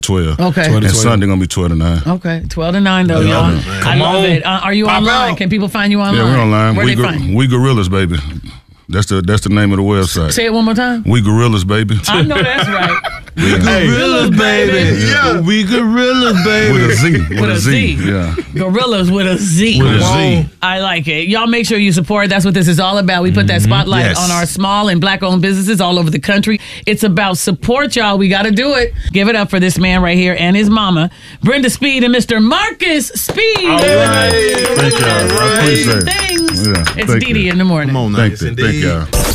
12. Okay. 12 and Sunday gonna be 12 to 9. Okay, 12 to 9 though, y'all. I love it. Are you online? Can people find you online? Yeah, we're online. Where they find you? We Gorillas, baby. That's the name of the website. Say it one more time. We Gorillas, baby. I know that's right. We Gorillas, baby. Yeah. We Gorillas, baby. With a Z. With a Z. Yeah. Gorillas with a Z. With a Z. I like it. Y'all make sure you support. That's what this is all about. We put that spotlight on our small and black-owned businesses all over the country. It's about support, y'all. We got to do it. Give it up for this man right here and his mama, Brenda Speed and Mr. Marcus Speed. All right. Thank y'all. I appreciate it. Things. Yeah. It's Didi in the morning. Come on, Thank y'all.